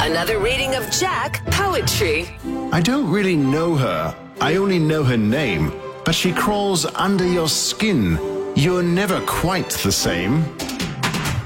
Another reading of Jack Poetry. I don't really know her. I only know her name. But she crawls under your skin. You're never quite the same.